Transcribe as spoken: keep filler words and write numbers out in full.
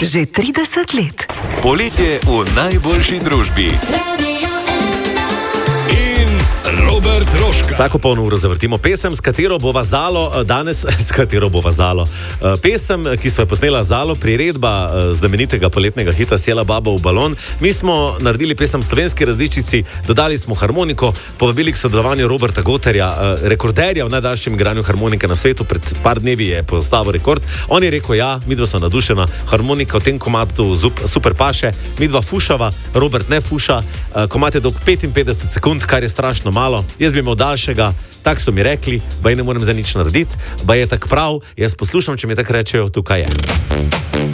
Že trideset let. Poletje v najboljši družbi. Robert Rožka. Vsako polno uro zavrtimo pesem, s katero bo vazalo danes, s katero bo vazalo. Pesem, ki smo jo posnela Zalo, priredba znamenitega poletnega hita Sjela baba v balon. Mi smo naredili pesem v slovenski različici, dodali smo harmoniko, povabili k sodelovanju Roberta Goterja, rekorderja v najdaljšem igranju harmonike na svetu. Pred par dnevi je postavil rekord. On je rekel, ja, midva so nadušena, harmonika v tem komatu super paše, midva fušava, Robert ne fuša, komat je dolg petinpetdeset sekund, kar je strašno malo. Jaz bi imel daljšega, tako so mi rekli, baj ne morem za nič narediti, baj je tak prav, jaz poslušam, če mi tako rečejo, tukaj je.